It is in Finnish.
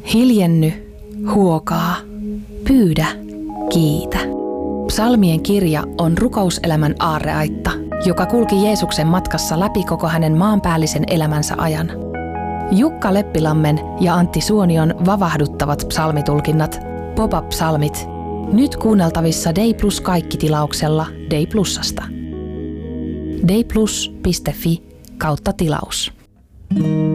Hiljenny, huokaa, pyydä, kiitä. Psalmien kirja on rukouselämän aarreaitta, joka kulki Jeesuksen matkassa läpi koko hänen maanpäällisen elämänsä ajan. Jukka Leppilammen ja Antti Suonion vavahduttavat psalmitulkinnat, pop-up-psalmit, nyt kuunneltavissa Day Plus kaikki-tilauksella Day Plusasta. dayplus.fi/tilaus.